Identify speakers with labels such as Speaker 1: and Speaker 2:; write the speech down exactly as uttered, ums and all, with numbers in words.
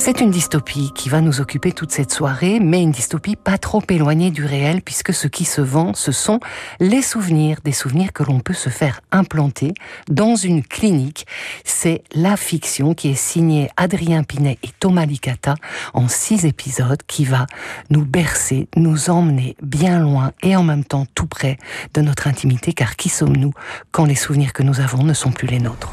Speaker 1: C'est une dystopie qui va nous occuper toute cette soirée, mais une dystopie pas trop éloignée du réel, puisque ce qui se vend, ce sont les souvenirs, des souvenirs que l'on peut se faire implanter dans une clinique. C'est la fiction qui est signée Adrien Pinet et Thomas Licata en six épisodes, qui va nous bercer, nous emmener bien loin et en même temps tout près de notre intimité, car qui sommes-nous quand les souvenirs que nous avons ne sont plus les nôtres ?